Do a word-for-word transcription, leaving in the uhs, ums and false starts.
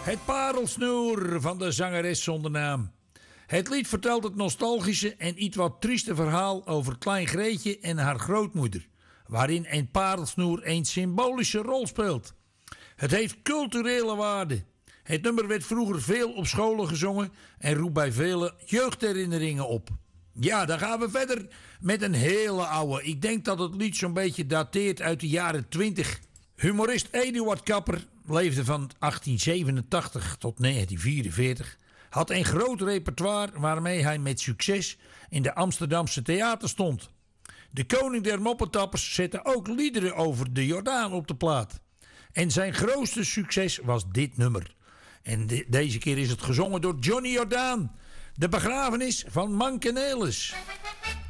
Het parelsnoer van de zangeres zonder naam. Het lied vertelt het nostalgische en iets wat trieste verhaal over klein Greetje en haar grootmoeder, waarin een parelsnoer een symbolische rol speelt. Het heeft culturele waarde. Het nummer werd vroeger veel op scholen gezongen en roept bij vele jeugdherinneringen op. Ja, dan gaan we verder met een hele oude. Ik denk dat het lied zo'n beetje dateert uit de jaren twintig. Humorist Eduard Kapper leefde van achttien zevenentachtig tot negentien vierenveertig. Had een groot repertoire waarmee hij met succes in de Amsterdamse theater stond. De koning der moppetappers zette ook liederen over de Jordaan op de plaat. En zijn grootste succes was dit nummer. En de, deze keer is het gezongen door Johnny Jordaan. De begrafenis van Mankenelis.